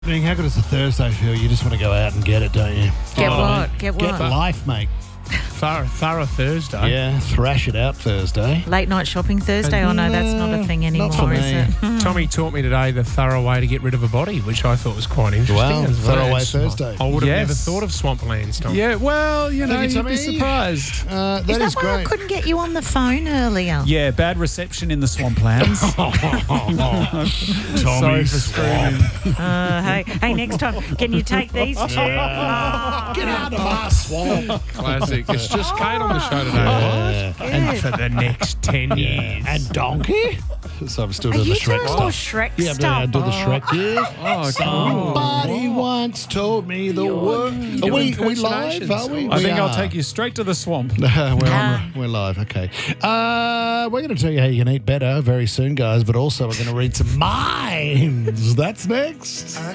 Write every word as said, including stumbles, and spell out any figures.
How good does a Thursday feel? You just want to go out and get it, don't you? Get Oh, what? Get Get what? life, mate. Thorough, thorough Thursday. Yeah, thrash it out Thursday. Late night shopping Thursday? Oh, no, that's not a thing anymore, Not for is me. it? Tommy taught me today the thorough way to get rid of a body, which I thought was quite interesting. Wow, as well. thorough way Thursday. I would have Yes. never thought of swamplands, Tom. Yeah, well, you know, Thank you, you'd be Tommy. surprised. Uh, Is that that is why I great. couldn't get you on the phone earlier? Yeah, bad reception in the swamplands. Sorry for screaming. Uh, hey, hey, next time, can you take these two? Yeah. Oh, Get out of my swamp. Classic. It's just Kate on the show today. Yeah. And for the next ten years. And donkey. So I'm still Are doing you the Shrek doing stuff. more Shrek Yeah, I'm doing, stuff? I do the Shrek. Yeah. Oh, Somebody once told me the word. Are doing we, we live? impersonations. Are we? I We think I'll are. take you straight to the swamp. we're, Ah. on, we're live, okay. Uh, we're going to tell you how you can eat better very soon, guys, but also we're going to read some minds. That's next.